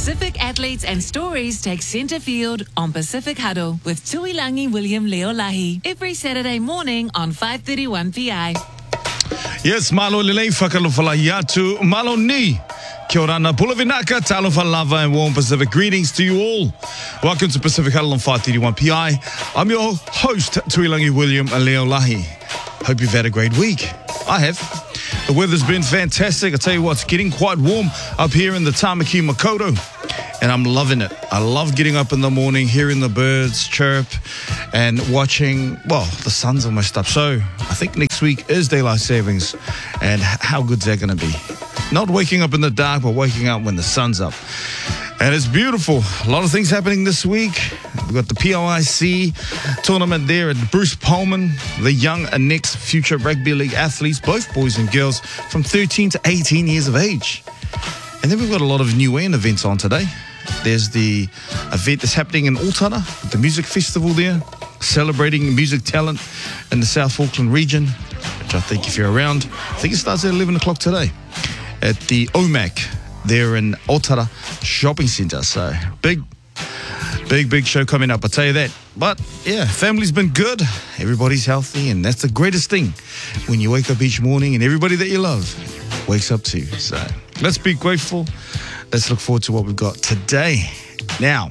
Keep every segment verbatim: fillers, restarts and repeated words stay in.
Pacific athletes and stories take centre field on Pacific Huddle with Tuilangi William Leolahi every Saturday morning on five thirty-one P I. Yes, malo lelei whakalofalahi atu, malo ni. Kia ora na pulavinaka, talofa lava and warm Pacific greetings to you all. Welcome to Pacific Huddle on five thirty-one P I. I'm your host, Tuilangi William Leolahi. Hope you've had a great week. I have. The weather's been fantastic. I tell you what, it's getting quite warm up here in the Tamaki Makaurau, and I'm loving it. I love getting up in the morning, hearing the birds chirp, and watching, well, the sun's almost up. So I think next week is daylight savings, and how good's that going to be? Not waking up in the dark, but waking up when the sun's up. And it's beautiful. A lot of things happening this week. We've got the P O I C tournament there at Bruce Pullman. The young and next future rugby league athletes, both boys and girls, from thirteen to eighteen years of age. And then we've got a lot of new end events on today. There's the event that's happening in Otara, the music festival there, celebrating music talent in the South Auckland region, which I think if you're around, I think it starts at eleven o'clock today at the O M A C. There in Otara Shopping Centre. So big, big, big show coming up, I'll tell you that. But yeah, family's been good. Everybody's healthy, and that's the greatest thing when you wake up each morning and everybody that you love wakes up too. So let's be grateful. Let's look forward to what we've got today. Now,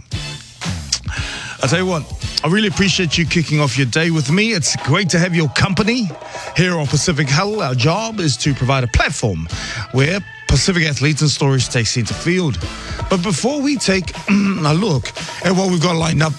I'll tell you what, I really appreciate you kicking off your day with me. It's great to have your company here on Pacific Huddle. Our job is to provide a platform where Pacific athletes and stories take centre field. But before we take a look at what we've got lined up,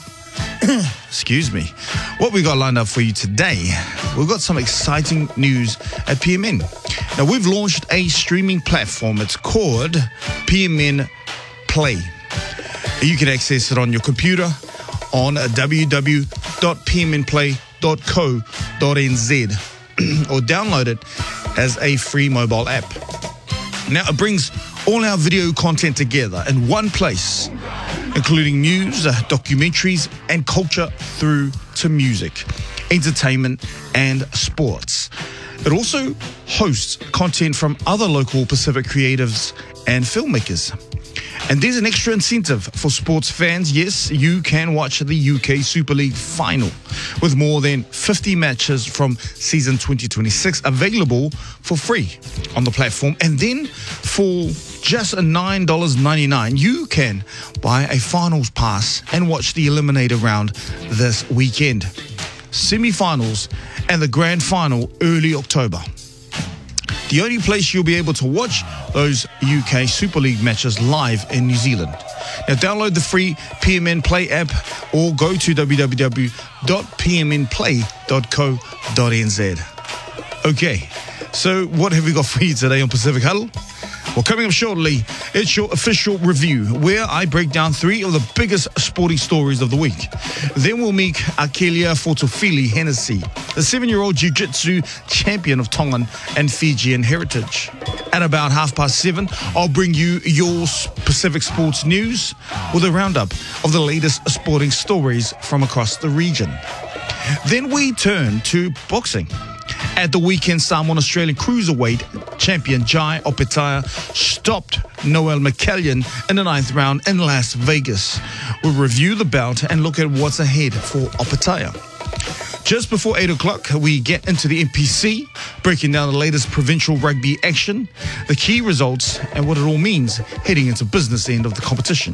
excuse me, what we got lined up for you today, we've got some exciting news at P M N. Now, we've launched a streaming platform. It's called P M N Play. You can access it on your computer on w w w dot p m n play dot co dot n z or download it as a free mobile app. Now, it brings all our video content together in one place, including news, uh, documentaries, and culture through to music, entertainment, and sports. It also hosts content from other local Pacific creatives and filmmakers. And there's an extra incentive for sports fans. Yes, you can watch the U K Super League final with more than fifty matches from season twenty twenty-six available for free on the platform. And then for just nine dollars ninety-nine, you can buy a finals pass and watch the eliminator round this weekend. Semi-finals and the grand final early October. The only place you'll be able to watch those U K Super League matches live in New Zealand. Now, download the free P M N Play app or go to w w w dot p m n play dot co dot n z. Okay, so what have we got for you today on Pacific Huddle? Well, coming up shortly, it's your official review, where I break down three of the biggest sporting stories of the week. Then we'll meet Akelia Fotofili Hennessy, the seven-year-old jiu-jitsu champion of Tongan and Fijian heritage. At about half past seven, I'll bring you your Pacific sports news with a roundup of the latest sporting stories from across the region. Then we turn to boxing. At the weekend, Samoan Australian cruiserweight champion Jai Opetaia stopped Noel McCallion in the ninth round in Las Vegas. We'll review the bout and look at what's ahead for Opetaia. Just before eight o'clock, we get into the N P C, breaking down the latest provincial rugby action, the key results, and what it all means heading into business end of the competition.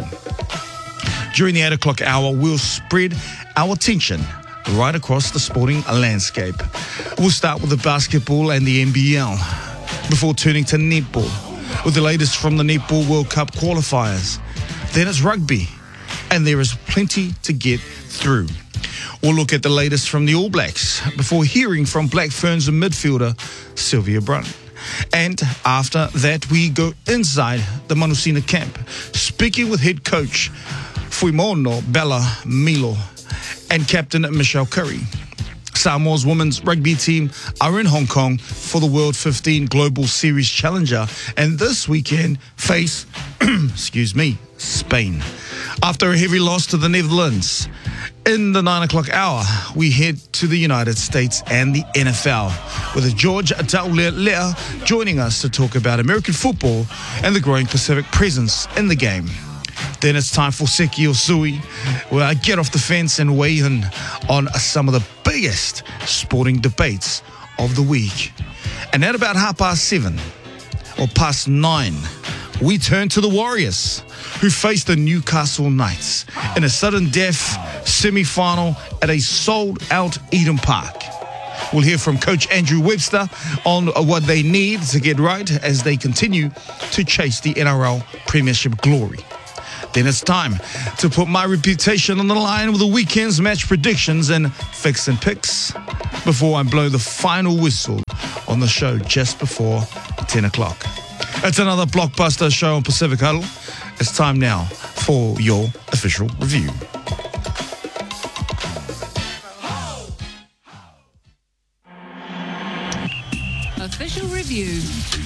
During the eight o'clock hour, we'll spread our attention right across the sporting landscape. We'll start with the basketball and the N B L before turning to netball with the latest from the Netball World Cup qualifiers. Then it's rugby, and there is plenty to get through. We'll look at the latest from the All Blacks before hearing from Black Ferns midfielder Sylvia Brunt. And after that, we go inside the Manusina camp, speaking with head coach Fuimono Bella Milo and captain Michelle Curry. Samoa's women's rugby team are in Hong Kong for the World fifteen Global Series Challenger, and this weekend face, excuse me, Spain. After a heavy loss to the Netherlands, in the nine o'clock hour, we head to the United States and the N F L, with George Taulelea joining us to talk about American football and the growing Pacific presence in the game. Then it's time for Seki or Sui, where I get off the fence and weigh in on some of the biggest sporting debates of the week. And at about half past seven, or past nine, we turn to the Warriors, who face the Newcastle Knights in a sudden death semi-final at a sold-out Eden Park. We'll hear from Coach Andrew Webster on what they need to get right as they continue to chase the N R L Premiership glory. Then it's time to put my reputation on the line with the weekend's match predictions and fix and picks before I blow the final whistle on the show just before ten o'clock. It's another blockbuster show on Pacific Huddle. It's time now for your official review. Official review.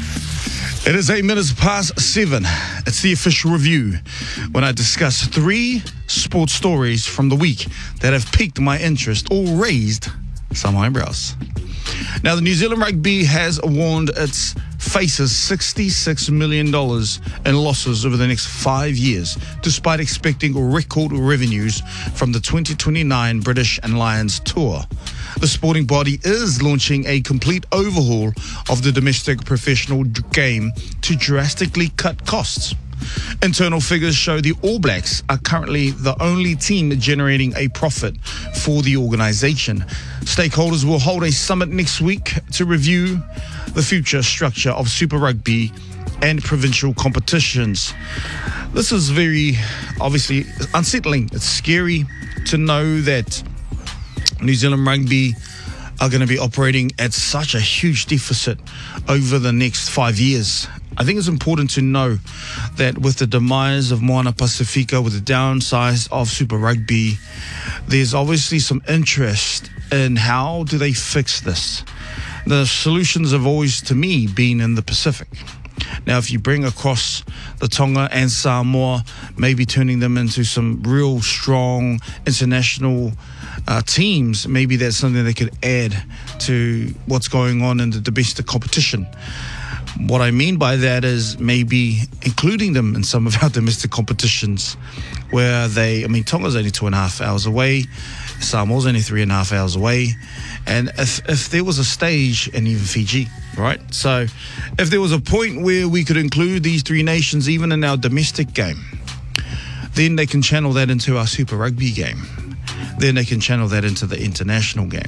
It is eight minutes past seven. It's the official review when I discuss three sports stories from the week that have piqued my interest or raised some eyebrows. Now, the New Zealand Rugby has warned its faces sixty-six million dollars in losses over the next five years, despite expecting record revenues from the twenty twenty-nine British and Lions tour. The sporting body is launching a complete overhaul of the domestic professional game to drastically cut costs. Internal figures show the All Blacks are currently the only team generating a profit for the organisation. Stakeholders will hold a summit next week to review the future structure of Super Rugby and provincial competitions. This is very, obviously, unsettling. It's scary to know that New Zealand Rugby are going to be operating at such a huge deficit over the next five years. I think it's important to know that with the demise of Moana Pacifica, with the downsize of Super Rugby, there's obviously some interest in how do they fix this. The solutions have always, to me, been in the Pacific. Now, if you bring across the Tonga and Samoa, maybe turning them into some real strong international uh, teams, maybe that's something they could add to what's going on in the domestic competition. What I mean by that is maybe including them in some of our domestic competitions where they, I mean, Tonga's only two and a half hours away, Samoa's only three and a half hours away. And if, if there was a stage, and even Fiji, right? So if there was a point where we could include these three nations even in our domestic game, then they can channel that into our Super Rugby game. Then they can channel that into the international game.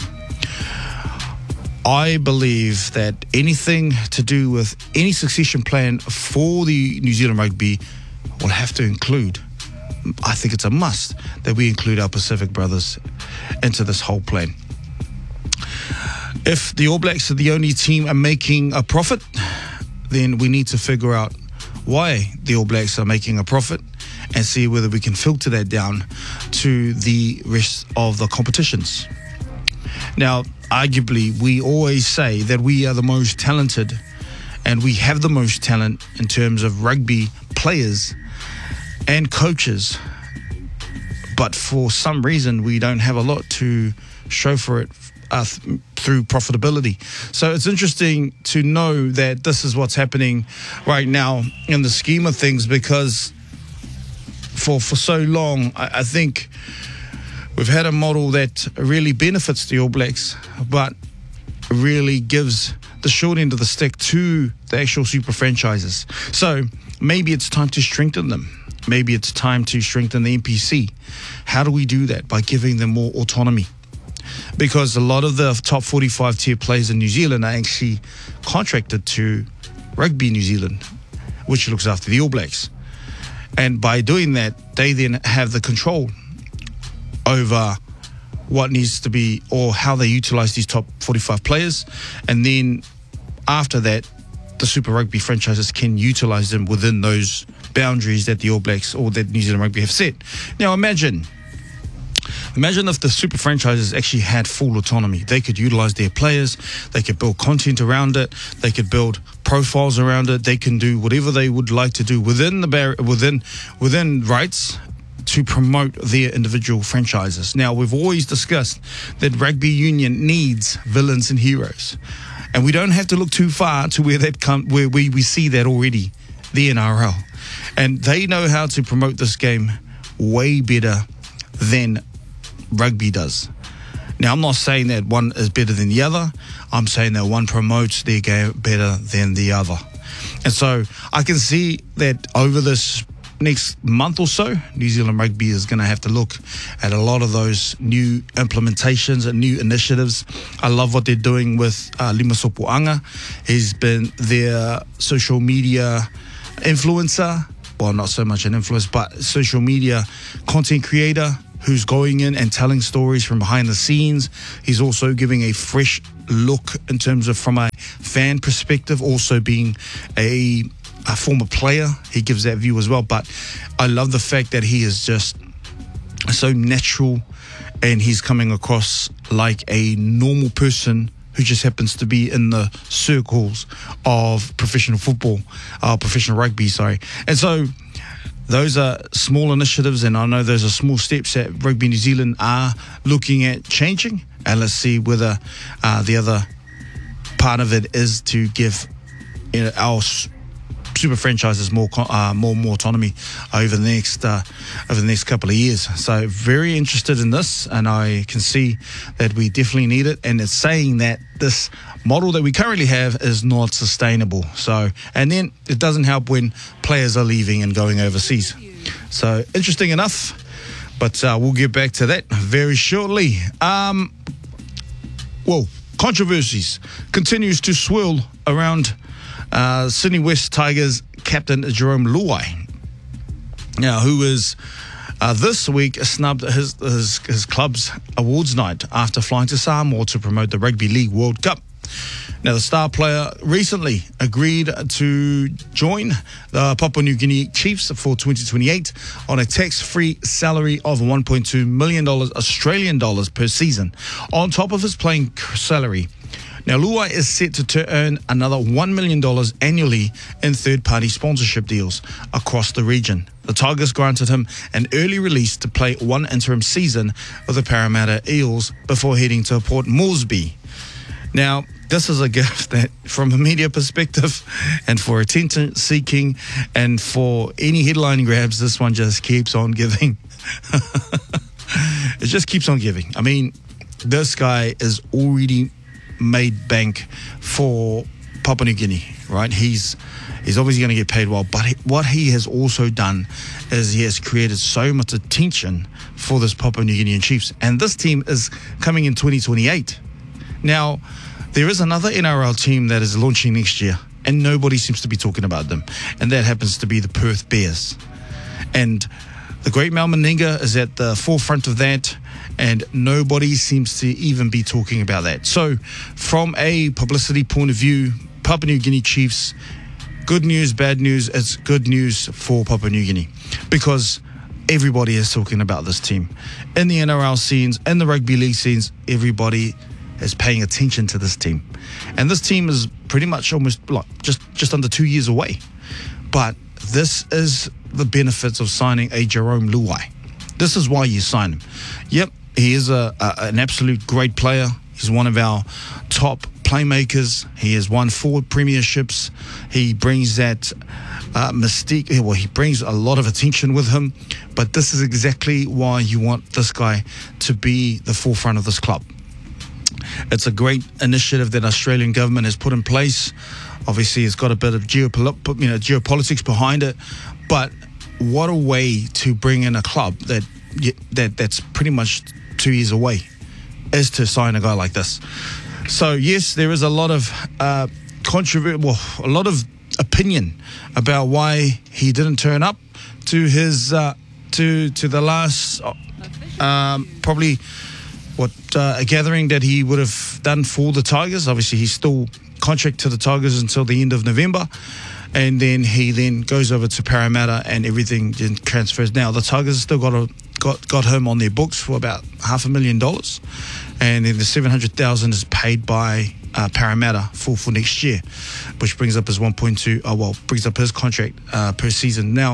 I believe that anything to do with any succession plan for the New Zealand Rugby will have to include, I think it's a must, that we include our Pacific brothers into this whole plan. If the All Blacks are the only team are making a profit, then we need to figure out why the All Blacks are making a profit and see whether we can filter that down to the rest of the competitions. Now, arguably, we always say that we are the most talented and we have the most talent in terms of rugby players and coaches. But for some reason, we don't have a lot to show for it uh, th- through profitability. So it's interesting to know that this is what's happening right now in the scheme of things, because for, for so long, I, I think we've had a model that really benefits the All Blacks, but really gives the short end of the stick to the actual super franchises. So maybe it's time to strengthen them. Maybe it's time to strengthen the N P C. How do we do that? By giving them more autonomy. Because a lot of the top forty-five tier players in New Zealand are actually contracted to Rugby New Zealand, which looks after the All Blacks. And by doing that, they then have the control over what needs to be, or how they utilize these top forty-five players. And then after that, the Super Rugby franchises can utilize them within those boundaries that the All Blacks or that New Zealand Rugby have set. Now imagine, imagine if the super franchises actually had full autonomy. They could utilize their players, they could build content around it, they could build profiles around it, they can do whatever they would like to do within the bar- within within rights to promote their individual franchises. Now, we've always discussed that rugby union needs villains and heroes, and we don't have to look too far to where that come where we, we see that already, the N R L. And they know how to promote this game way better than rugby does. Now, I'm not saying that one is better than the other. I'm saying that one promotes their game better than the other. And so I can see that over this next month or so, New Zealand Rugby is going to have to look at a lot of those new implementations and new initiatives. I love what they're doing with uh, Lima Sopoanga. He's been their social media influencer. Well, not so much an influencer, but social media content creator who's going in and telling stories from behind the scenes. He's also giving a fresh look in terms of from a fan perspective, also being a, a former player. He gives that view as well. But I love the fact that he is just so natural and he's coming across like a normal person who just happens to be in the circles of professional football, uh, professional rugby, sorry. And so those are small initiatives, and I know those are small steps that Rugby New Zealand are looking at changing. And let's see whether uh, the other part of it is to give you know, our super franchises more uh, more more autonomy over the next uh, over the next couple of years. So very interested in this, and I can see that we definitely need it. And it's saying that this model that we currently have is not sustainable. So, and then it doesn't help when players are leaving and going overseas. So interesting enough, but uh, we'll get back to that very shortly. Um, well, controversies continues to swirl around uh, Sydney West Tigers captain Jarome Luai. Now, who is uh, this week snubbed his, his his club's awards night after flying to Samoa to promote the Rugby League World Cup. Now, the star player recently agreed to join the Papua New Guinea Chiefs for twenty twenty-eight on a tax-free salary of one point two million dollars Australian dollars per season, on top of his playing salary. Now, Luai is set to, to earn another one million dollars annually in third-party sponsorship deals across the region. The Tigers granted him an early release to play one interim season with the Parramatta Eels before heading to Port Moresby. Now, this is a gift that, from a media perspective and for attention seeking and for any headline grabs, this one just keeps on giving. It just keeps on giving. I mean, this guy is already made bank for Papua New Guinea, right? He's he's obviously going to get paid well, but he, what he has also done is he has created so much attention for this Papua New Guinean Chiefs. And this team is coming in twenty twenty-eight. Now, there is another N R L team that is launching next year, and nobody seems to be talking about them, and that happens to be the Perth Bears. And the great Mal Meninga is at the forefront of that, and nobody seems to even be talking about that. So, from a publicity point of view, Papua New Guinea Chiefs, good news, bad news, it's good news for Papua New Guinea, because everybody is talking about this team. In the N R L scenes, in the rugby league scenes, everybody is paying attention to this team. And this team is pretty much almost like just, just under two years away. But this is the benefits of signing a Jarome Luai. This is why you sign him. Yep, he is a, a an absolute great player. He's one of our top playmakers. He has won four premierships. He brings that uh, mystique. Well, he brings a lot of attention with him. But this is exactly why you want this guy to be the forefront of this club. It's a great initiative that Australian government has put in place. Obviously, it's got a bit of geopol- you know, geopolitics behind it. But what a way to bring in a club that that that's pretty much two years away, is to sign a guy like this. So, yes, there is a lot of uh, controversy, well, a lot of opinion about why he didn't turn up to his uh, to to the last um, probably. What uh, a gathering that he would have done for the Tigers. Obviously, he's still contract to the Tigers until the end of November, and then he then goes over to Parramatta, and everything then transfers. Now, the Tigers still got a, got got him on their books for about half a million dollars, and then the seven hundred thousand is paid by uh, Parramatta for for next year, which brings up his one point two. Oh well, brings up his contract uh, per season. Now,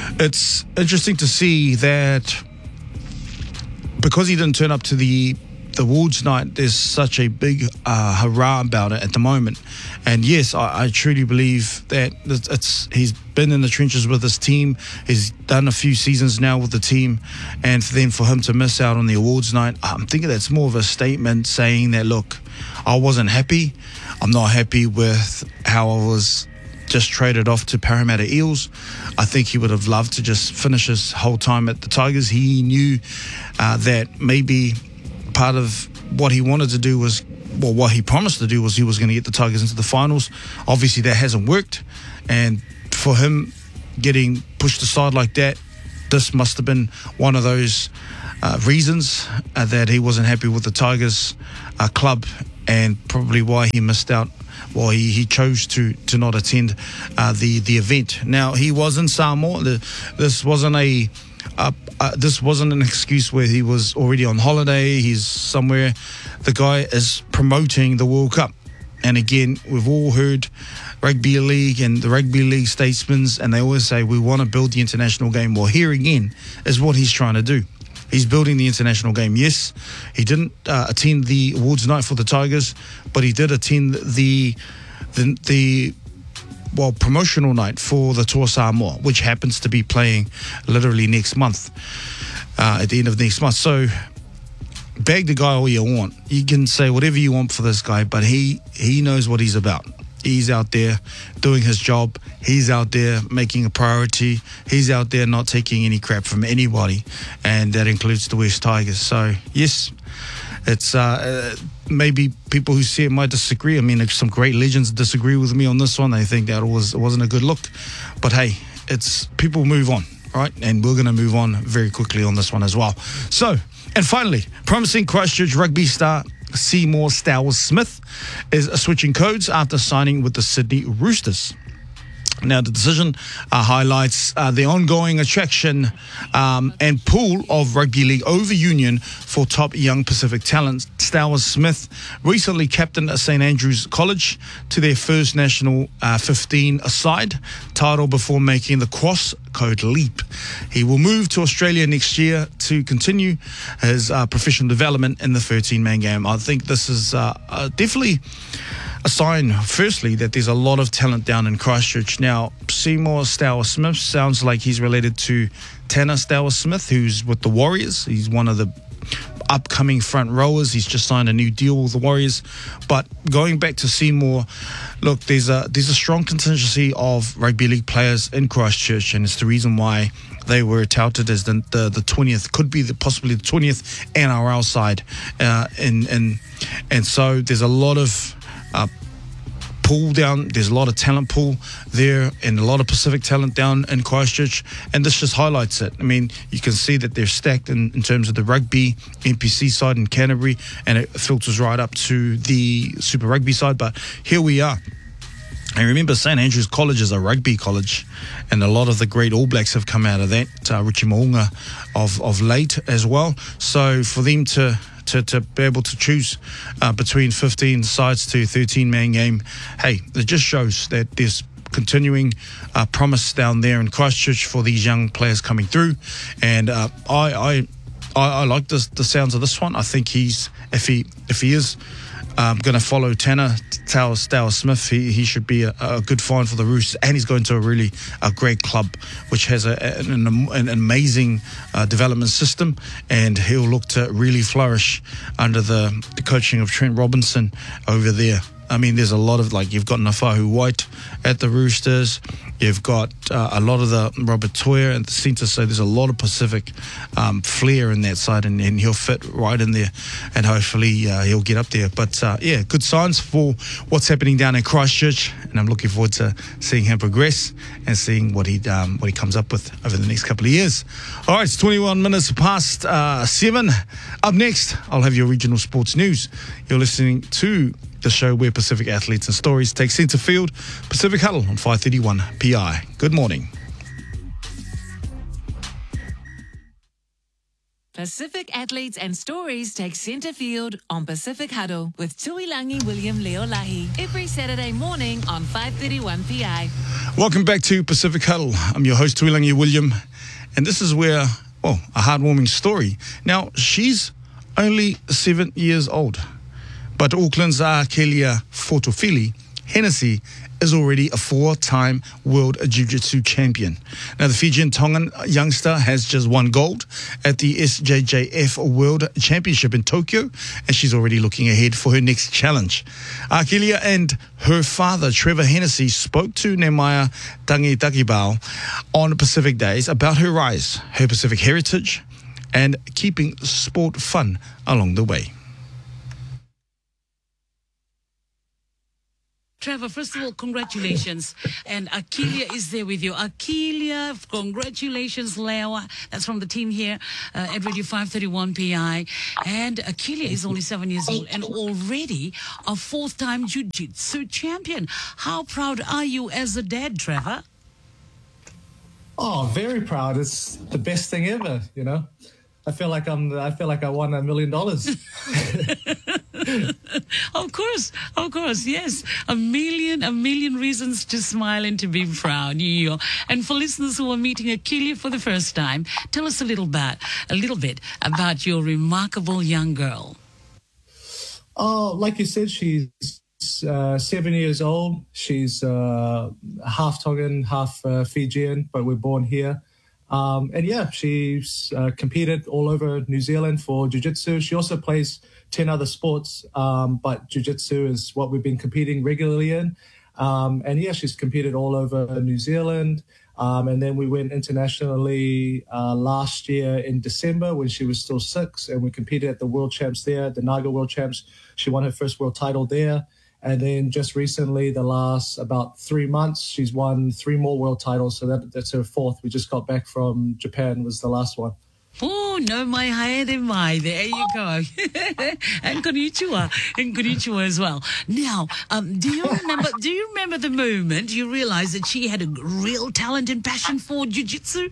it's interesting to see that, because he didn't turn up to the the awards night, there's such a big uh, hurrah about it at the moment. And yes, I, I truly believe that it's, it's he's been in the trenches with his team. He's done a few seasons now with the team, and then for him to miss out on the awards night, I'm thinking that's more of a statement saying that, look, I wasn't happy. I'm not happy with how I was just traded off to Parramatta Eels. I think he would have loved to just finish his whole time at the Tigers. He knew uh, that maybe part of what he wanted to do was, well, what he promised to do was he was going to get the Tigers into the finals. Obviously, that hasn't worked. And for him getting pushed aside like that, this must have been one of those uh, reasons uh, that he wasn't happy with the Tigers uh, club, and probably why he missed out. Well, he, he chose to to not attend uh, the the event. Now, he was in Samoa. The, this wasn't a uh, uh, this wasn't an excuse where he was already on holiday. He's somewhere. The guy is promoting the World Cup, and again, we've all heard rugby league and the rugby league statesmen, and they always say we want to build the international game. Well, here again is what he's trying to do. He's building the international game. Yes, he didn't uh, attend the awards night for the Tigers, but he did attend the the, the well promotional night for the Toa Samoa, which happens to be playing literally next month, uh, at the end of next month. So bag the guy all you want. You can say whatever you want for this guy, but he he knows what he's about. He's out there doing his job. He's out there making a priority. He's out there not taking any crap from anybody, and that includes the West Tigers. So, yes, it's uh, uh, maybe people who see it might disagree. I mean, some great legends disagree with me on this one. They think that it, was, it wasn't a good look. But, hey, it's people move on, right? And we're going to move on very quickly on this one as well. So, and finally, promising Christchurch rugby star Seymour Stowers-Smith is switching codes after signing with the Sydney Roosters. Now, the decision uh, highlights uh, the ongoing attraction um, and pull of rugby league over union for top young Pacific talent. Stowers-Smith recently captained Saint Andrews College to their first national uh, fifteen side title before making the cross code leap. He will move to Australia next year to continue his uh, professional development in the thirteen-man game. I think this is uh, uh, definitely a sign, firstly, that there's a lot of talent down in Christchurch. Now, Seymour Stowers-Smith sounds like he's related to Tanner Stowers-Smith, who's with the Warriors. He's one of the upcoming front rowers. He's just signed a new deal with the Warriors. But going back to Seymour, look, there's a there's a strong contingency of rugby league players in Christchurch, and it's the reason why they were touted as the the, the twentieth, could be the, possibly the twentieth N R L side. Uh, and, and, and so there's a lot of Uh, pool down, there's a lot of talent pool there, and a lot of Pacific talent down in Christchurch, and this just highlights it. I mean, you can see that they're stacked in, in terms of the rugby N P C side in Canterbury, and it filters right up to the Super Rugby side, but here we are. And remember, Saint Andrews College is a rugby college, and a lot of the great All Blacks have come out of that, uh, Richie Mo'unga of, of late as well. So for them to To, to be able to choose uh, between fifteen sides to thirteen-man game, hey, it just shows that there's continuing uh, promise down there in Christchurch for these young players coming through. And uh, I, I, I, I like this, the sounds of this one. I think he's, if he, if he is um, going to follow Tanner Stowers-Smith, he, he should be a, a good find for the Roosters, and he's going to a really a great club which has a, an, an amazing uh, development system, and he'll look to really flourish under the, the coaching of Trent Robinson over there. I mean, there's a lot of, like, you've got Nafahu White at the Roosters. You've got uh, a lot of the Robert Toyer at the centre, so there's a lot of Pacific um, flair in that side, and, and he'll fit right in there, and hopefully uh, he'll get up there. But, uh, yeah, good signs for what's happening down in Christchurch, and I'm looking forward to seeing him progress and seeing what he um, what he comes up with over the next couple of years. All right, it's twenty-one minutes past uh, seven. Up next, I'll have your regional sports news. You're listening to the show where Pacific athletes and stories take centre field. Pacific Huddle on five thirty-one P I. Good morning. Pacific athletes and stories take centre field on Pacific Huddle with Tuilangi William Leolahi every Saturday morning on five thirty-one P I. Welcome back to Pacific Huddle. I'm your host, Tuilangi William, and this is where, oh, a heartwarming story. Now, she's only seven years old. But Auckland's Kelia Fotofili Hennessy is already a four-time world jiu-jitsu champion. Now, the Fijian Tongan youngster has just won gold at the S J J F World Championship in Tokyo, and she's already looking ahead for her next challenge. Kelia and her father, Trevor Hennessy, spoke to Nemaya Tangi Takibao on Pacific Days about her rise, her Pacific heritage, and keeping sport fun along the way. Trevor, first of all, congratulations. And Akelia is there with you. Akelia, congratulations, Lewa. That's from the team here uh, at Radio five thirty-one P I. And Akelia is only seven years old and already a fourth-time jiu-jitsu champion. How proud are you as a dad, Trevor? Oh, very proud. It's the best thing ever, you know. I feel like I'm. I feel like I won a million dollars. Of course, of course, yes. A million, a million reasons to smile and to be proud. Yeah. And for listeners who are meeting Akelia for the first time, tell us a little bit, a little bit about your remarkable young girl. Oh, like you said, she's uh, seven years old. She's uh, half Tongan, half uh, Fijian, but we're born here. Um, and yeah, she's uh, competed all over New Zealand for jiu-jitsu. She also plays ten other sports, um, but jiu-jitsu is what we've been competing regularly in. Um, and yeah, she's competed all over New Zealand. Um, and then we went internationally uh, last year in December when she was still six, and we competed at the World Champs there, the Naga World Champs. She won her first world title there. And then just recently, the last about three months, she's won three more world titles. So that, that's her fourth. We just got back from Japan, was the last one. Oh, no, my haere mai. There you go. And konnichiwa. And konnichiwa as well. Now, um, do you remember do you remember the moment you realized that she had a real talent and passion for jiu-jitsu?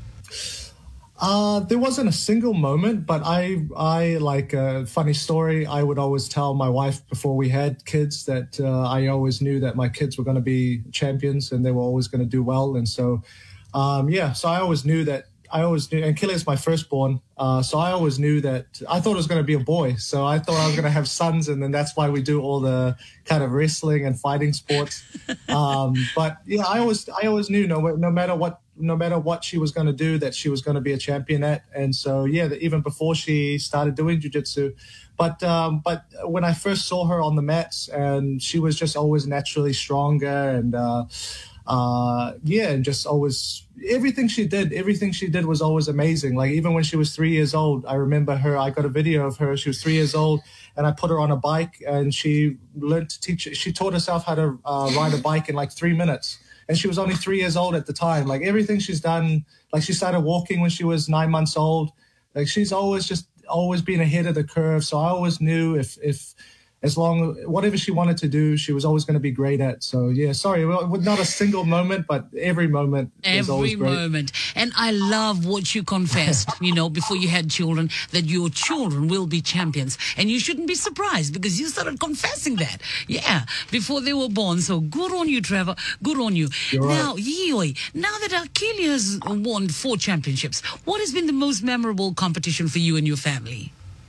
Uh, there wasn't a single moment, but I, I like a funny story. I would always tell my wife before we had kids that uh, I always knew that my kids were going to be champions and they were always going to do well. And so, um, yeah, so I always knew that. I always knew, and Kilia's my firstborn, uh, so I always knew that. I thought it was going to be a boy, so I thought I was going to have sons, and then that's why we do all the kind of wrestling and fighting sports. Um, but yeah, I always, I always knew no, no matter what, no matter what she was going to do, that she was going to be a champion at. And so yeah, even before she started doing jiu-jitsu. But um, but when I first saw her on the mats, and she was just always naturally stronger, and uh, uh, yeah, and just always everything she did, everything she did was always amazing. Like even when she was three years old, I remember her. I got a video of her. She was three years old, and I put her on a bike, and she learned to teach. She taught herself how to uh, ride a bike in like three minutes. And she was only three years old at the time. Like everything she's done, like she started walking when she was nine months old. Like she's always just always been ahead of the curve. So I always knew if if as long whatever she wanted to do, she was always going to be great at. So yeah, sorry, well, not a single moment, but every moment was always great. Every moment. And I love what you confessed, you know, before you had children, that your children will be champions. And you shouldn't be surprised because you started confessing that. Yeah, before they were born. So good on you, Trevor. Good on you. You're now, right. Yoi, now that Akelia has won four championships, what has been the most memorable competition for you and your family?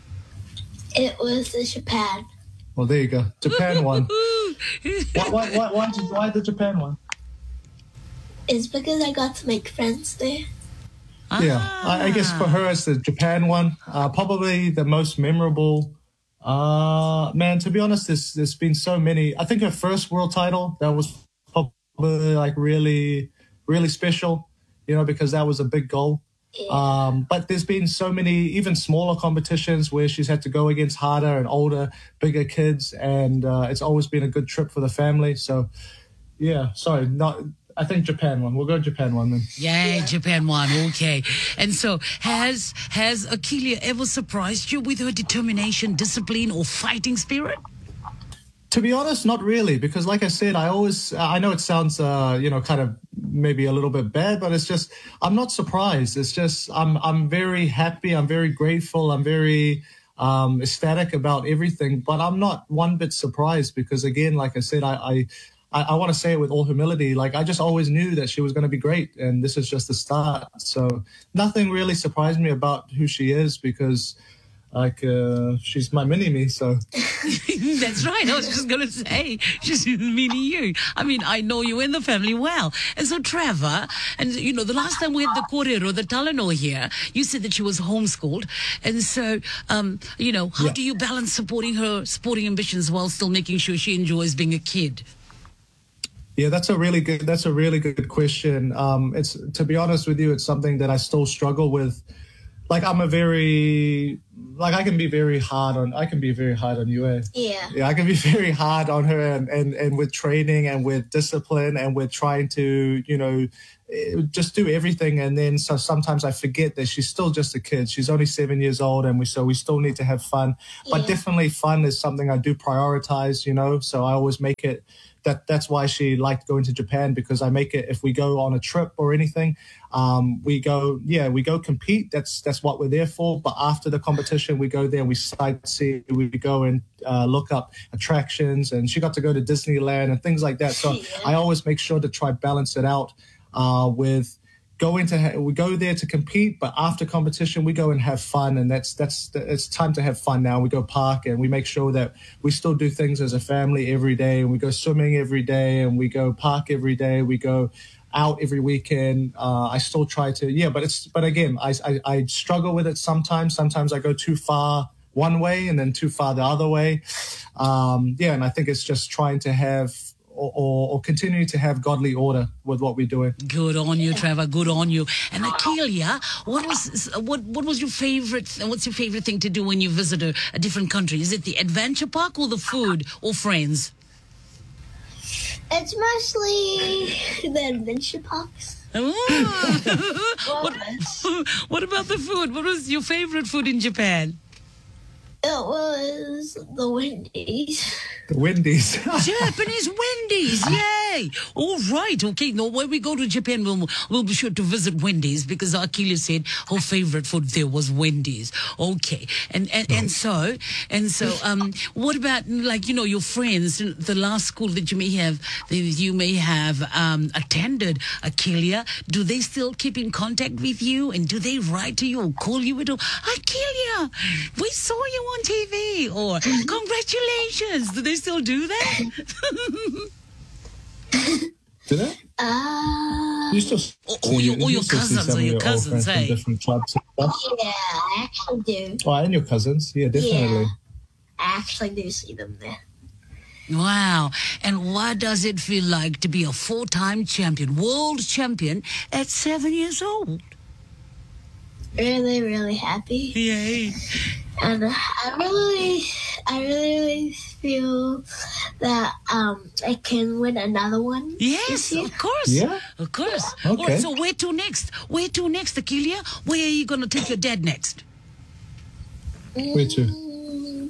It was the Japan. Well, there you go. Japan won. why, why, why, why, did, why the Japan one? It's because I got to make friends there. Yeah, I, I guess for her it's the Japan one. Uh, probably the most memorable. Uh, man, to be honest, there's, there's been so many. I think her first world title, that was probably like really, really special, you know, because that was a big goal. Yeah. Um, but there's been so many even smaller competitions where she's had to go against harder and older, bigger kids, and uh, it's always been a good trip for the family. So, yeah, sorry, not. I think Japan one. We'll go Japan one then. Yay, yeah. Japan one. Okay. And so, has has Akelia ever surprised you with her determination, discipline, or fighting spirit? To be honest, not really, because like I said, I always, I know it sounds, uh, you know, kind of maybe a little bit bad, but it's just, I'm not surprised. It's just, I'm, I'm very happy. I'm very grateful. I'm very um, ecstatic about everything, but I'm not one bit surprised because again, like I said, I, I, I want to say it with all humility. Like I just always knew that she was going to be great, and this is just the start. So nothing really surprised me about who she is because Like uh, she's my mini me, so That's right. I was just going to say, she's mini you. I mean, I know you and the family well. And so, Trevor, and you know, the last time we had the Kōrero, the Talanoa here, you said that she was homeschooled. And so, um, you know, how Yeah. do you balance supporting her sporting ambitions while still making sure she enjoys being a kid? yeah, that's a really good. That's a really good question. Um, it's to be honest with you, it's something that I still struggle with. Like I'm a very, like I can be very hard on. I can be very hard on you. Eh? Yeah. Yeah, I can be very hard on her, and, and, and with training and with discipline and with trying to, you know, eh, just do everything. And then so sometimes I forget that she's still just a kid. She's only seven years old, and we so we still need to have fun. But Yeah. definitely fun is something I do prioritize. You know, so I always make it. That that's why she liked going to Japan, because I make it if we go on a trip or anything, um, we go yeah we go compete. That's that's what we're there for. But after the competition, we go there and we sightsee. We go and uh, look up attractions, and she got to go to Disneyland and things like that. So Yeah. I always make sure to try balance it out uh, with. Going to ha- we go there to compete, but after competition we go and have fun, and that's that's it's time to have fun now. We go park and we make sure that we still do things as a family every day, and we go swimming every day, and we go park every day. We go out every weekend. Uh, I still try to yeah, but it's but again I, I I struggle with it sometimes. Sometimes I go too far one way and then too far the other way. Um, yeah, and I think it's just trying to have. Or, or, or continue to have godly order with what we're doing. Good on you, Trevor. Good on you. And Akelia, what was what what was your favorite? What's your favorite thing to do when you visit a, a different country? Is it the adventure park or the food or friends? It's mostly the adventure parks. Oh. what, what about the food? What was your favorite food in Japan? It was the Wendy's. The Wendy's. Japanese Wendy's, yay! All right, okay. Now, when we go to Japan, we'll, we'll be sure to visit Wendy's, because Akelia said her favorite food there was Wendy's. Okay, and and, and so and so. Um, what about, like, you know, your friends? The last school that you may have that you may have um attended, Akelia. Do they still keep in contact with you, and do they write to you or call you at all? Akelia, we saw you on T V, or congratulations. Do they still do that? Do they? Uh, You still Or- see- or your- you or your still see cousins, some or of your old cousins, friends from eh? different clubs and stuff. yeah, I actually do. Oh, and your cousins, yeah, definitely. Yeah, I actually do see them there. Wow. And what does it feel like to be a four-time champion, world champion, at seven years old? Really, really happy. Yay. And I really, I really, really feel that um I can win another one. Yes, this year. of course. Yeah? Of course. Okay. All right, so where to next? Where to next, Akelia? Where are you going to take your dad next? Where to? Mm.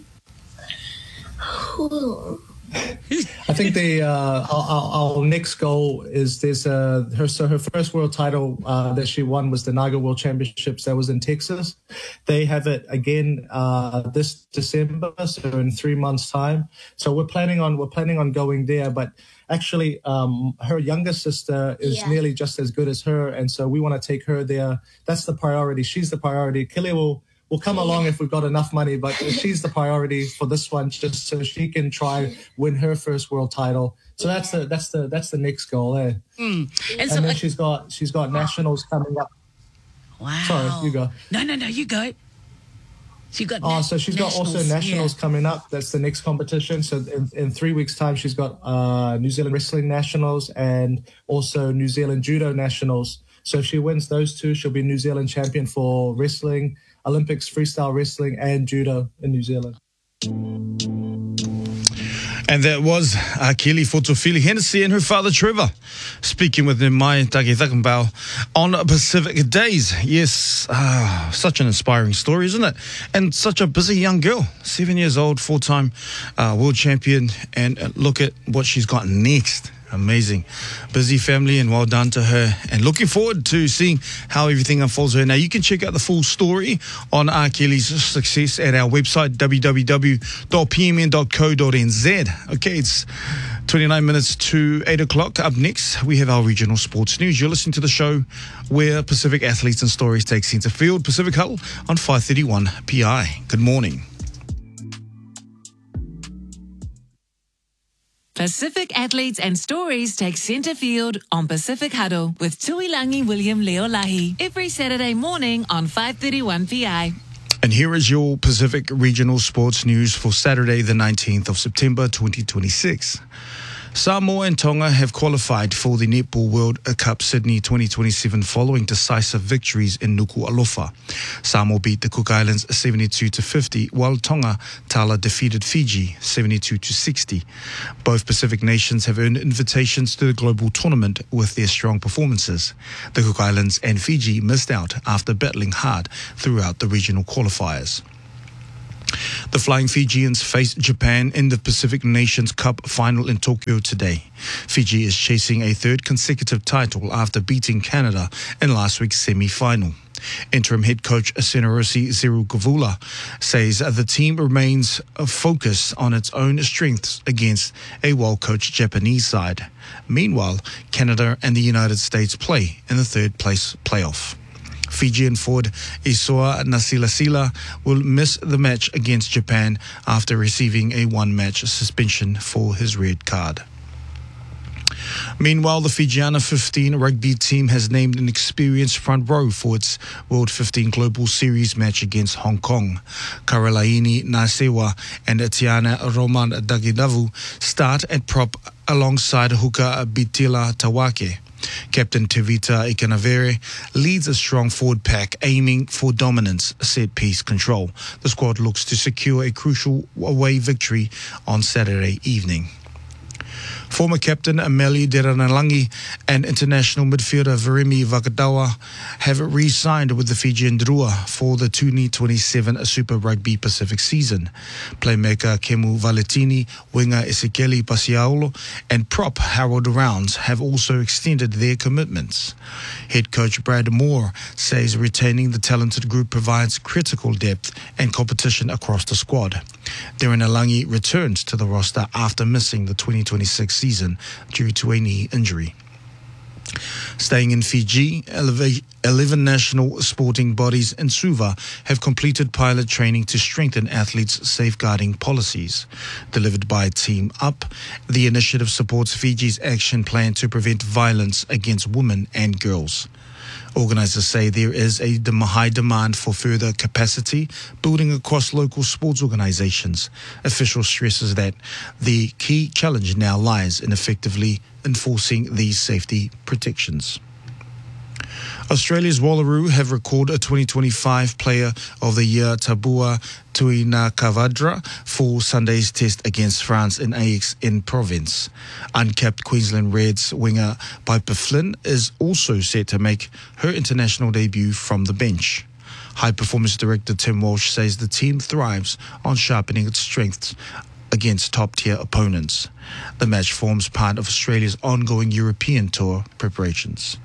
Ooh. I think the uh, our, our, our next goal is there's uh, her so her first world title uh, that she won was the Naga World Championships. That was in Texas. They have it again uh, this December, so in three months' time. So we're planning on we're planning on going there. But actually, um, her younger sister is Yeah. nearly just as good as her, and so we want to take her there. That's the priority. She's the priority. Kelly will. We'll come along if we've got enough money, but she's the priority for this one, just so she can try win her first world title. So that's the that's the that's the next goal there. And And so, then uh, she's got she's got nationals coming up. wow. Sorry, you go. No, no, no, you go. She got Oh, na- so she's got also nationals yeah. coming up. That's the next competition. So in, in three weeks' time, she's got uh, New Zealand Wrestling Nationals and also New Zealand Judo Nationals. So if she wins those two, she'll be New Zealand champion for wrestling, Olympics, freestyle wrestling, and judo in New Zealand. And that was Akili Fotofili Hennessy and her father Trevor speaking with Mai Take Thakambau on Pacific Days. Yes, ah, such an inspiring story, isn't it? And such a busy young girl, seven years old, four-time uh, world champion, and uh, look at what she's got next. Amazing. Busy family, and well done to her. And looking forward to seeing how everything unfolds for her. Now, you can check out the full story on R. Kelly's success at our website, w w w dot p m n dot co dot n z. Okay, it's twenty-nine minutes to eight o'clock. Up next, we have our regional sports news. You're listening to the show where Pacific athletes and stories take centre field. Pacific Huddle on five thirty-one P I. Good morning. Pacific athletes and stories take centre field on Pacific Huddle with Tuilangi William Leolahi every Saturday morning on five thirty-one P I. And here is your Pacific regional sports news for Saturday, the nineteenth of September, twenty twenty-six. Samoa and Tonga have qualified for the Netball World Cup Sydney twenty twenty-seven following decisive victories in Nuku'alofa. Samoa beat the Cook Islands seventy-two to fifty, while Tonga Tala defeated Fiji seventy-two to sixty. Both Pacific nations have earned invitations to the global tournament with their strong performances. The Cook Islands and Fiji missed out after battling hard throughout the regional qualifiers. The Flying Fijians face Japan in the Pacific Nations Cup final in Tokyo today. Fiji is chasing a third consecutive title after beating Canada in last week's semi-final. Interim head coach Senorosi Zerugavula says the team remains focused on its own strengths against a well-coached Japanese side. Meanwhile, Canada and the United States play in the third place playoff. Fijian forward Isoa Nasilasila will miss the match against Japan after receiving a one-match suspension for his red card. Meanwhile, the Fijiana fifteen rugby team has named an experienced front row for its World fifteen Global Series match against Hong Kong. Karolaini Nasewa and Etiana Roman Dagidavu start at prop alongside Huka Bitila Tawake. Captain Tevita Ikanavere leads a strong forward pack aiming for dominance, set-piece control. The squad looks to secure a crucial away victory on Saturday evening. Former captain Ameli Deranalangi and international midfielder Veremi Vakadawa have re-signed with the Fijian Drua for the twenty twenty-seven Super Rugby Pacific season. Playmaker Kemu Valetini, winger Ezekieli Pasiaulo and prop Harold Rounds have also extended their commitments. Head coach Brad Moore says retaining the talented group provides critical depth and competition across the squad. Deranalangi returns to the roster after missing the twenty twenty-six season due to a knee injury. Staying in Fiji, eleven national sporting bodies in Suva have completed pilot training to strengthen athletes' safeguarding policies. Delivered by Team Up, the initiative supports Fiji's action plan to prevent violence against women and girls. Organisers say there is a high demand for further capacity building across local sports organisations. Official stresses that the key challenge now lies in effectively enforcing these safety protections. Australia's Wallaroo have recorded a twenty twenty-five Player of the Year Tabua Tuinakavadra for Sunday's test against France in A X N Province. Uncapped Queensland Reds winger Piper Flynn is also set to make her international debut from the bench. High Performance Director Tim Walsh says the team thrives on sharpening its strengths against top-tier opponents. The match forms part of Australia's ongoing European tour preparations.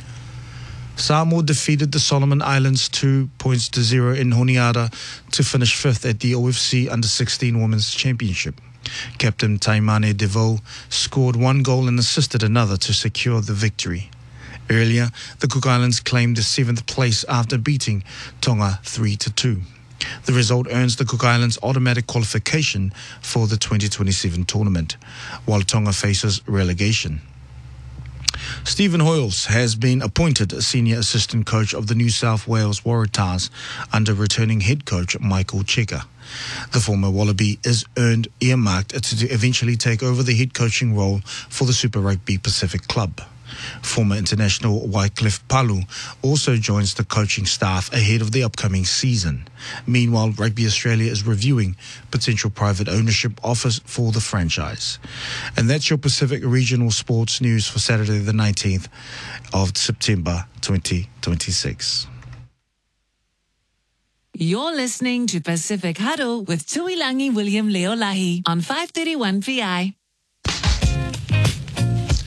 Samoa defeated the Solomon Islands two points to zero in Honiara to finish fifth at the O F C Under sixteen Women's Championship. Captain Taimane Devoe scored one goal and assisted another to secure the victory. Earlier, the Cook Islands claimed the seventh place after beating Tonga three to two. The result earns the Cook Islands automatic qualification for the twenty twenty-seven tournament, while Tonga faces relegation. Stephen Hoyles has been appointed senior assistant coach of the New South Wales Waratahs under returning head coach Michael Cheika. The former Wallaby is earned earmarked to eventually take over the head coaching role for the Super Rugby Pacific Club. Former international Wycliffe Palu also joins the coaching staff ahead of the upcoming season. Meanwhile, Rugby Australia is reviewing potential private ownership offers for the franchise. And that's your Pacific Regional Sports News for Saturday the nineteenth of September twenty twenty-six. You're listening to Pacific Huddle with Tuilangi William Leolahi on five thirty-one P I.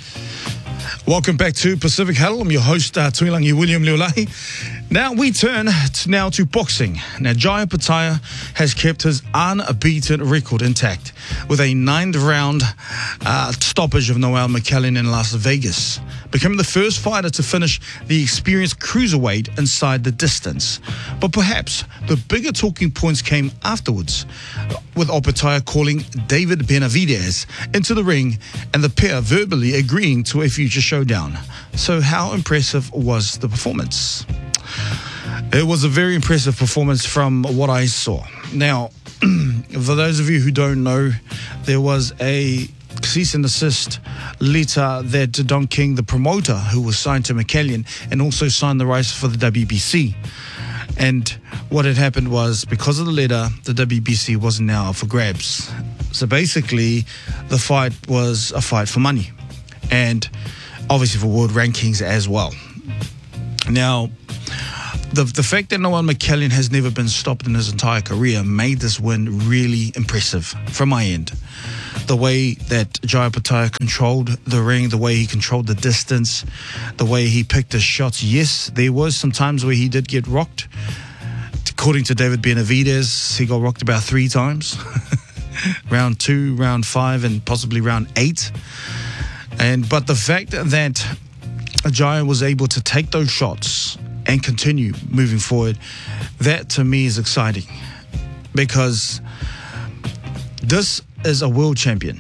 Welcome back to Pacific Huddle. I'm your host, uh, Tuilangi William Leolahi. Now we turn to, now to boxing. Now Jaya Pataya has kept his unbeaten record intact with a ninth round uh, stoppage of Noel McCallin in Las Vegas, becoming the first fighter to finish the experienced cruiserweight inside the distance. But perhaps the bigger talking points came afterwards, with Opataya calling David Benavidez into the ring and the pair verbally agreeing to a future showdown. So how impressive was the performance? It was a very impressive performance from what I saw. Now, for those of you who don't know, there was a cease and desist letter that Don King, the promoter, who was signed to McCallin and also signed the rights for the W B C. And what had happened was, because of the letter, the W B C wasn't now up for grabs. So basically, the fight was a fight for money, and obviously for world rankings as well. Now, the the fact that Noel McCallin has never been stopped in his entire career made this win really impressive from my end. The way that Jaya Pataya controlled the ring, the way he controlled the distance, the way he picked his shots. Yes, there was some times where he did get rocked. According to David Benavidez, he got rocked about three times. round two, round five, and possibly round eight. And but the fact that Jaya was able to take those shots and continue moving forward, that to me is exciting, because this is a world champion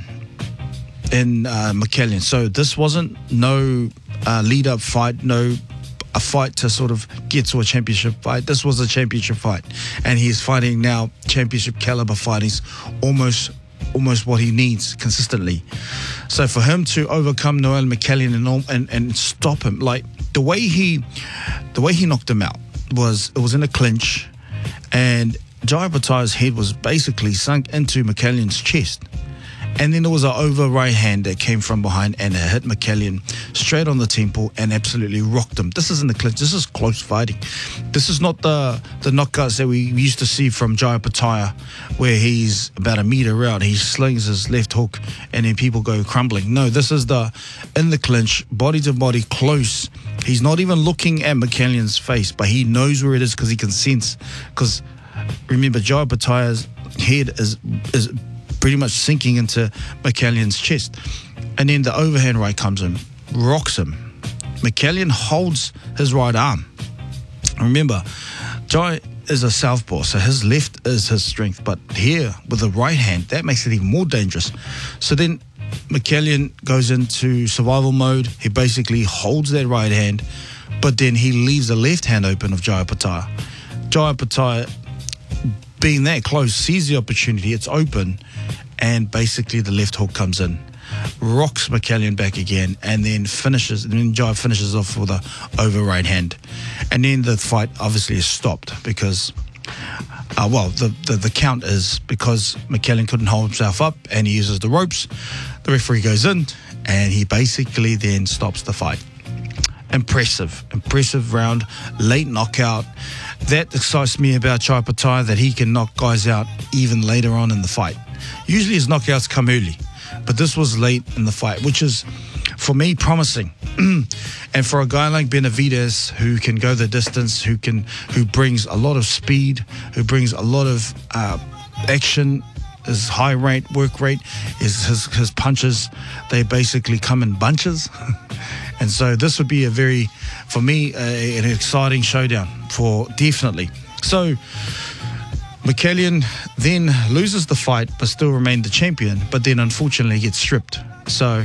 in uh, McCallin. So this wasn't no uh, lead-up fight, no a fight to sort of get to a championship fight. This was a championship fight, and he's fighting now championship caliber fightings, almost almost what he needs consistently. So for him to overcome Noel McCallin and, and and stop him, like the way he the way he knocked him out was, it was in a clinch, and Jaya Pataya's head was basically sunk into McCallin's chest. And then there was an over right hand that came from behind and it hit McCallin straight on the temple and absolutely rocked him. This isn't the clinch. This is close fighting. This is not the, the knockouts that we used to see from Jaya Pataya, where he's about a meter out, he slings his left hook and then people go crumbling. No, this is the in the clinch, body to body, close. He's not even looking at McCallin's face, but he knows where it is because he can sense. Because remember, Jaya Pataya's head is is pretty much sinking into McCallin's chest. And then the overhand right comes in, rocks him. McCallin holds his right arm. Remember, Jaya is a southpaw, so his left is his strength. But here, with the right hand, that makes it even more dangerous. So then McCallin goes into survival mode. He basically holds that right hand, but then he leaves the left hand open of Jaya Pataya. Jaya Pataya, being that close, sees the opportunity, it's open, and basically the left hook comes in, rocks McCallin back again, and then finishes, and then Jaya finishes off with a over right hand. And then the fight obviously is stopped because, uh, well, the, the, the count is because McCallin couldn't hold himself up and he uses the ropes. The referee goes in and he basically then stops the fight. Impressive, impressive round, late knockout. That excites me about Jaya Pataya, that he can knock guys out even later on in the fight. Usually his knockouts come early, but this was late in the fight, which is, for me, promising. And for a guy like Benavidez, who can go the distance, who can, who brings a lot of speed, who brings a lot of uh, action, his high rate, work rate, is his, his punches, they basically come in bunches. And so this would be a very, for me, a, an exciting showdown for definitely. So McCallin then loses the fight but still remained the champion, but then unfortunately gets stripped. So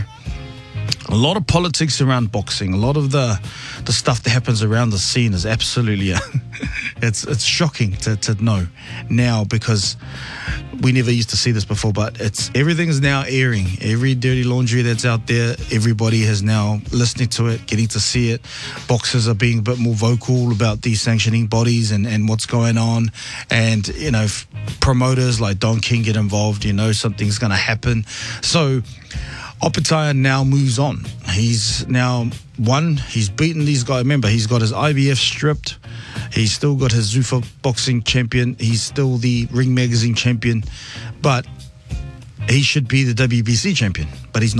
a lot of politics around boxing, a lot of the the stuff that happens around the scene is absolutely, it's it's shocking to, to know now, because we never used to see this before, but it's everything is now airing. Every dirty laundry that's out there, everybody is now listening to it, getting to see it. Boxers are being a bit more vocal about these sanctioning bodies and, and what's going on. And, you know, f- promoters like Don King get involved, you know, something's going to happen. So Opataya now moves on. He's now won. He's beaten these guys. Remember, he's got his I B F stripped. He's still got his Zuffa boxing champion. He's still the Ring Magazine champion. But he should be the W B C champion, but he's not.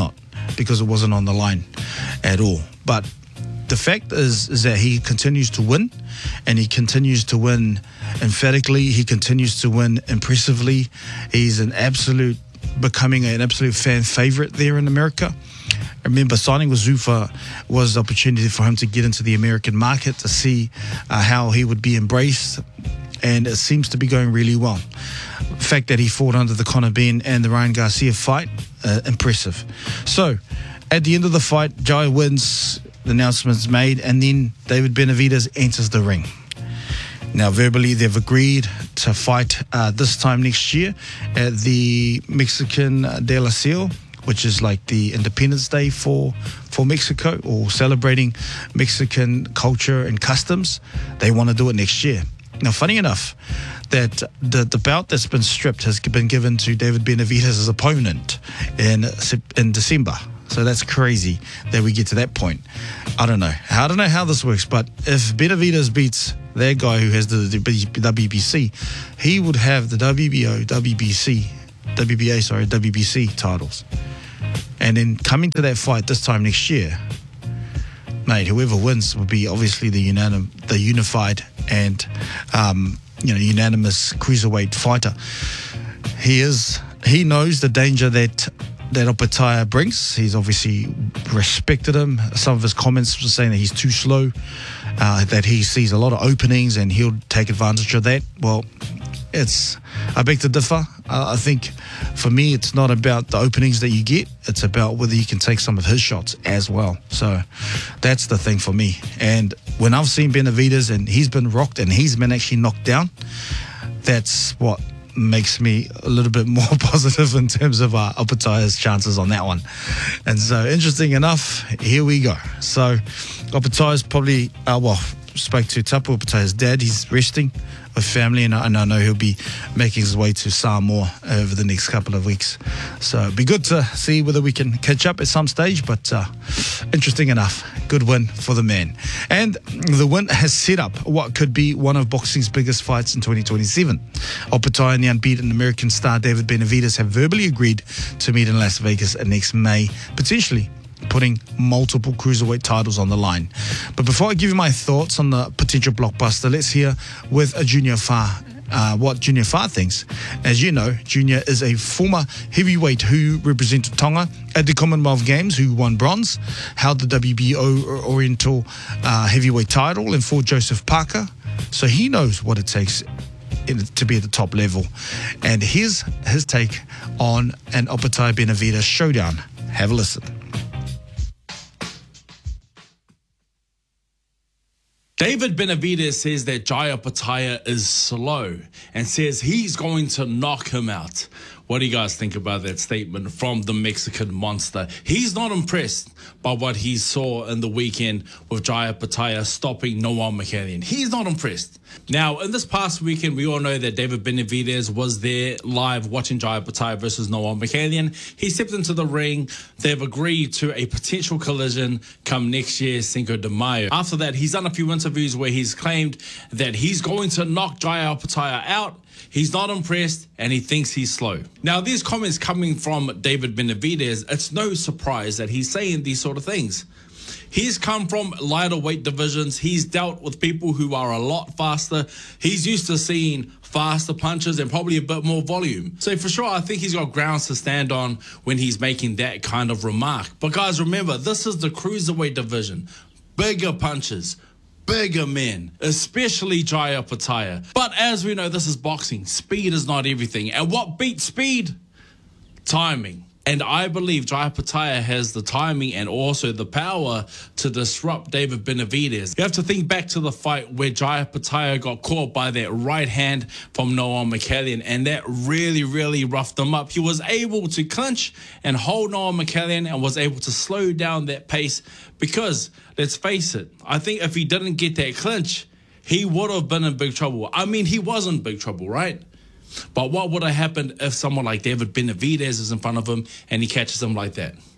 because it wasn't on the line at all. But the fact is, is that he continues to win, and he continues to win emphatically. He continues to win impressively. He's an absolute, becoming an absolute fan favorite there in America. Remember, signing with Zuffa was the opportunity for him to get into the American market, to see uh, how he would be embraced, and it seems to be going really well. The fact that he fought under the Conor Benn and the Ryan Garcia fight, uh, impressive. So, at the end of the fight, Jai wins, the announcement's made, and then David Benavidez enters the ring. Now, verbally, they've agreed to fight uh, this time next year at the Mexican de la Cielo, which is like the Independence Day for for Mexico, or celebrating Mexican culture and customs. They want to do it next year. Now, funny enough, that the, the bout that's been stripped has been given to David Benavidez's opponent in in December. So that's crazy that we get to that point. I don't know. I don't know how this works, but if Benavidez beats that guy who has the, the W B C, he would have the W B O, W B C, W B A, sorry, W B C titles. And then coming to that fight this time next year, mate, whoever wins will be obviously the unanim, the unified and um, you know unanimous cruiserweight fighter. He is. He knows the danger that that Opetaia brings. He's obviously respected him. Some of his comments were saying that he's too slow, uh, that he sees a lot of openings and he'll take advantage of that. Well, it's, I beg to differ. Uh, I think for me, it's not about the openings that you get. It's about whether you can take some of his shots as well. So that's the thing for me. And when I've seen Benavidez and he's been rocked and he's been actually knocked down, that's what makes me a little bit more positive in terms of uh, Opetaia's chances on that one. And so, interesting enough, here we go. So, Opetaia's probably, uh, well, spoke to Tapu Opetaia's dad. He's resting with family, and I, and I know he'll be making his way to Samoa over the next couple of weeks. So, it'd be good to see whether we can catch up at some stage, but uh, interesting enough. Good win for the man. And the win has set up what could be one of boxing's biggest fights in twenty twenty-seven. Opetaia and the unbeaten American star David Benavidez have verbally agreed to meet in Las Vegas next May, potentially putting multiple cruiserweight titles on the line. But before I give you my thoughts on the potential blockbuster, let's hear with a Junior Fa uh, what Junior Fa thinks. As you know, Junior is a former heavyweight who represented Tonga at the Commonwealth Games, who won bronze, held the W B O Oriental uh, heavyweight title, and fought Joseph Parker. So he knows what it takes to be at the top level. And here's his take on an Opetaia Benavidez showdown. Have a listen. David Benavidez says that Jai Opetaia is slow and says he's going to knock him out. What do you guys think about that statement from the Mexican monster? He's not impressed by what he saw in the weekend with Jai Opetaia stopping Noam Mikaelian. He's not impressed. Now, in this past weekend, we all know that David Benavidez was there live watching Jai Opetaia versus Noam Mikaelian. He stepped into the ring. They've agreed to a potential collision come next year, Cinco de Mayo. After that, he's done a few interviews where he's claimed that he's going to knock Jai Opetaia out. He's not impressed, and he thinks he's slow. Now, these comments coming from David Benavidez, it's no surprise that he's saying these sort of things. He's come from lighter weight divisions. He's dealt with people who are a lot faster. He's used to seeing faster punches and probably a bit more volume. So for sure, I think he's got grounds to stand on when he's making that kind of remark. But guys, remember, this is the cruiserweight division. Bigger punches. Bigger men, especially Jai Opetaia. But as we know, this is boxing. Speed is not everything. And what beats speed? Timing. And I believe Jai Opetaia has the timing and also the power to disrupt David Benavidez. You have to think back to the fight where Jai Opetaia got caught by that right hand from Noam Mikaelian, and that really, really roughed him up. He was able to clinch and hold Noam Mikaelian and was able to slow down that pace because, let's face it, I think if he didn't get that clinch, he would have been in big trouble. I mean, he was in big trouble, right? But what would have happened if someone like David Benavidez is in front of him and he catches him like that?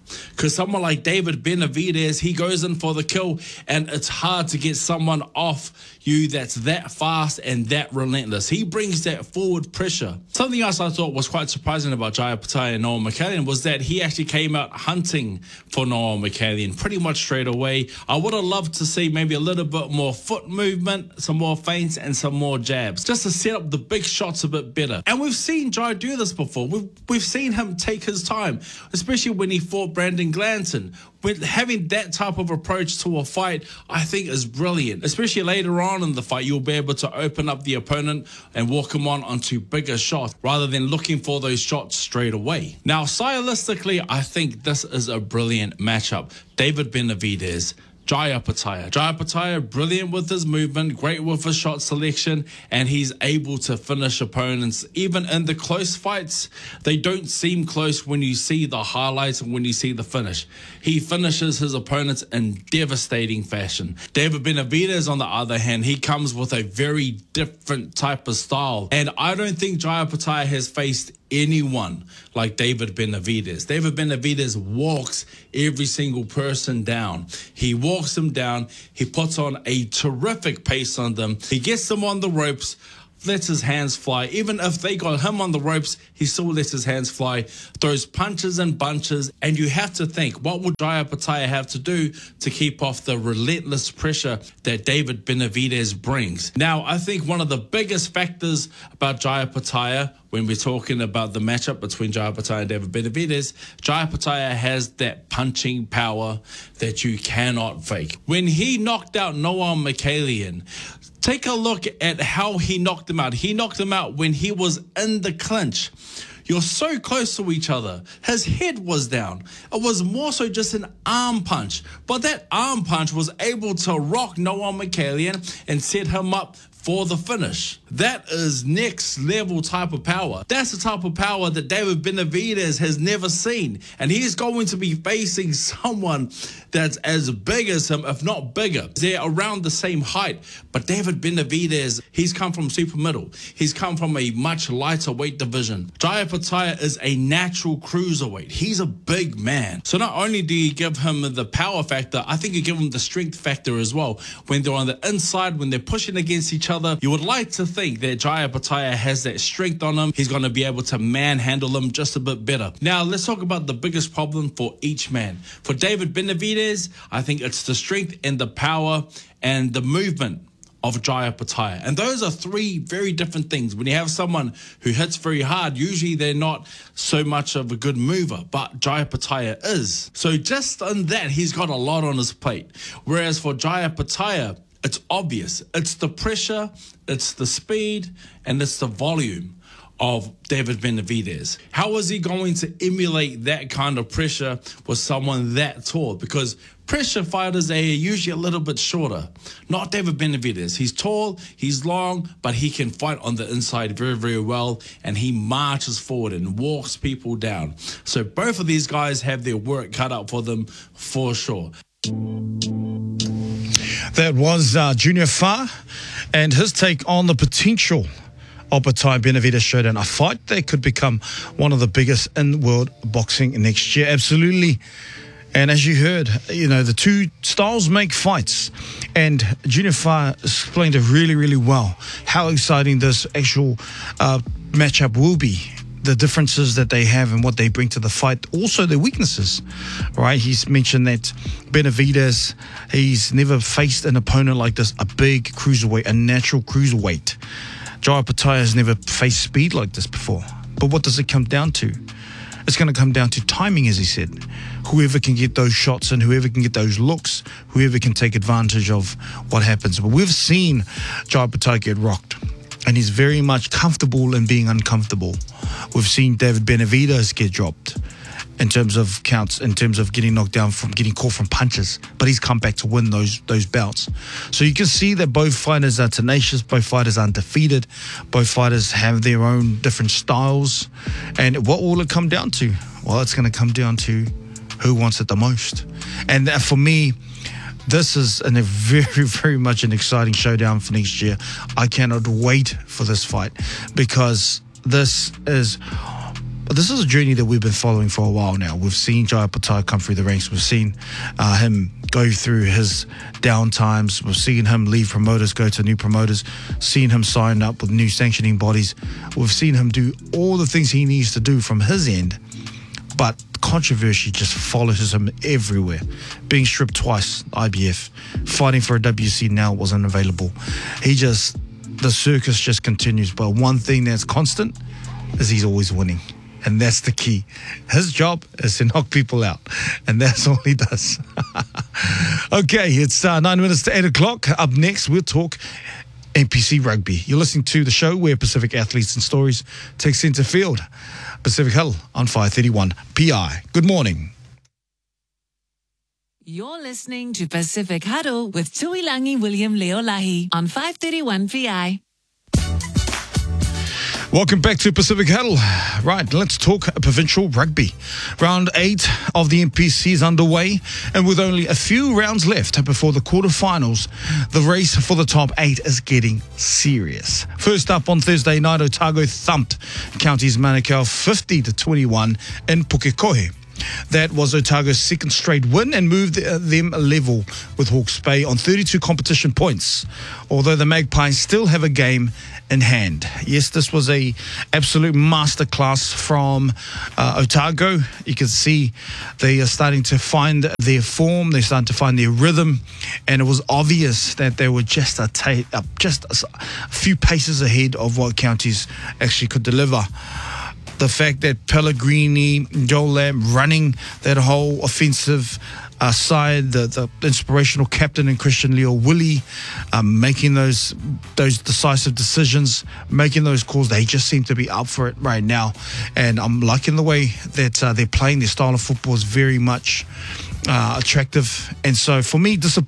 Because someone like David Benavidez, he goes in for the kill, and it's hard to get someone off you that's that fast and that relentless. He brings that forward pressure. Something else I thought was quite surprising about Jaya Petaia and Noah McCallion was that he actually came out hunting for Noah McCallion pretty much straight away. I would have loved to see maybe a little bit more foot movement, some more feints, and some more jabs, just to set up the big shots a bit better. And we've seen Jai do this before. We've, we've seen him take his time, especially when he fought Brandon Glanton. With having that type of approach to a fight, I think is brilliant. Especially later on in the fight, you'll be able to open up the opponent and walk him on onto bigger shots rather than looking for those shots straight away. Now, stylistically, I think this is a brilliant matchup. David Benavidez, Jaya Petaia. Jaya Petaia, brilliant with his movement, great with his shot selection, and he's able to finish opponents. Even in the close fights, they don't seem close when you see the highlights and when you see the finish. He finishes his opponents in devastating fashion. David Benavidez, on the other hand, he comes with a very different type of style, and I don't think Jaya Petaia has faced anyone like David Benavidez. David Benavidez walks every single person down. He walks them down. He puts on a terrific pace on them. He gets them on the ropes, lets his hands fly. Even if they got him on the ropes, he still lets his hands fly, throws punches and bunches. And you have to think, what would Jaya Petaia have to do to keep off the relentless pressure that David Benavidez brings? Now, I think one of the biggest factors about Jaya Petaia, when we're talking about the matchup between Jaya Petaia and David Benavidez, Jaya Petaia has that punching power that you cannot fake. When he knocked out Noah McCallion, take a look at how he knocked him out. He knocked him out when he was in the clinch. You're so close to each other. His head was down. It was more so just an arm punch. But that arm punch was able to rock Noah McCallion and set him up for the finish. That is next level type of power. That's the type of power that David Benavidez has never seen. And he's going to be facing someone that's as big as him, if not bigger. They're around the same height. But David Benavidez, he's come from super middle. He's come from a much lighter weight division. Jaya Petaia is a natural cruiserweight. He's a big man. So not only do you give him the power factor, I think you give him the strength factor as well. When they're on the inside, when they're pushing against each other, you would like to think that Jaya Petaia has that strength on him. He's going to be able to manhandle him just a bit better. Now, let's talk about the biggest problem for each man. For David Benavidez, I think it's the strength and the power and the movement of Jaya Petaia. And those are three very different things. When you have someone who hits very hard, usually they're not so much of a good mover, but Jaya Petaia is. So just on that, he's got a lot on his plate. Whereas for Jaya Petaia, it's obvious. It's the pressure, it's the speed, and it's the volume of David Benavidez. How is he going to emulate that kind of pressure with someone that tall? Because pressure fighters are usually a little bit shorter. Not David Benavidez. He's tall, he's long, but he can fight on the inside very, very well, and he marches forward and walks people down. So both of these guys have their work cut out for them for sure. That was uh, Junior Fa and his take on the potential of Petaia Benavidez showdown, a fight that could become one of the biggest in world boxing next year. Absolutely. And as you heard, you know, the two styles make fights. And Junior Fa explained it really, really well, how exciting this actual uh, matchup will be. The differences that they have and what they bring to the fight, also their weaknesses, right? He's mentioned that Benavidez, he's never faced an opponent like this, a big cruiserweight, a natural cruiserweight. Jaya Petaia has never faced speed like this before. But what does it come down to? It's going to come down to timing, as he said. Whoever can get those shots and whoever can get those looks, whoever can take advantage of what happens. But we've seen Jaya Petaia get rocked, and he's very much comfortable in being uncomfortable. We've seen David Benavidez get dropped in terms of counts, in terms of getting knocked down from getting caught from punches, but he's come back to win those those bouts. So you can see that both fighters are tenacious, both fighters are undefeated, both fighters have their own different styles. And what will it come down to? Well, it's going to come down to who wants it the most. And for me, this is an, a very, very much an exciting showdown for next year. I cannot wait for this fight, because this is But this is a journey that we've been following for a while now. We've seen Jaya Patai come through the ranks. We've seen uh, him go through his down times. We've seen him leave promoters, go to new promoters, seen him sign up with new sanctioning bodies. We've seen him do all the things he needs to do from his end. But controversy just follows him everywhere. Being stripped twice, I B F. Fighting for a W C now wasn't available. He just, the circus just continues. But one thing that's constant is he's always winning. And that's the key. His job is to knock people out. And that's all he does. Okay, it's uh, nine minutes to eight o'clock. Up next, we'll talk N P C Rugby. You're listening to the show where Pacific Athletes and Stories take centre field. Pacific Huddle on five thirty-one P I. Good morning. You're listening to Pacific Huddle with Tuilangi William Leolahi on five thirty-one P I. Welcome back to Pacific Huddle. Right, let's talk provincial rugby. Round eight of the N P C is underway, and with only a few rounds left before the quarterfinals, the race for the top eight is getting serious. First up on Thursday night, Otago thumped Counties Manukau fifty to twenty-one in Pukekohe. That was Otago's second straight win and moved them level with Hawke's Bay on thirty-two competition points, although the Magpies still have a game in hand. Yes, this was a absolute masterclass from uh, Otago. You can see they are starting to find their form, they're starting to find their rhythm, and it was obvious that they were just a, ta- uh, just a, a few paces ahead of what Counties actually could deliver. The fact that Pellegrini, Joel Lamb running that whole offensive uh, side, the, the inspirational captain and Christian Leo Willie, um, making those those decisive decisions, making those calls, they just seem to be up for it right now. And I'm liking the way that uh, they're playing. Their style of football is very much uh, attractive. And so for me, disappointing.